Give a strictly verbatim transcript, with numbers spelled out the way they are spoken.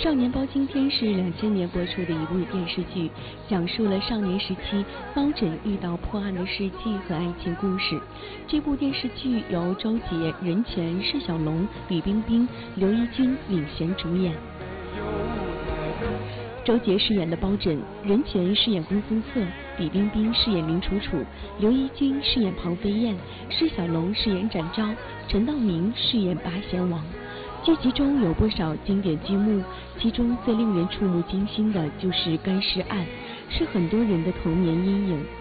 《少年包青天》是两千年播出的一部电视剧，讲述了少年时期包拯遇到破案的事迹和爱情故事。这部电视剧由周杰、任泉、释小龙、李冰冰、刘奕君领衔主演。周杰饰演的包拯，任泉饰演公孙策，李冰冰饰演林楚楚，刘奕君饰演庞飞燕，释小龙饰演展昭，陈道明饰演八贤王。剧集中有不少经典剧目，其中最令人触目惊心的就是干尸案，是很多人的童年阴影。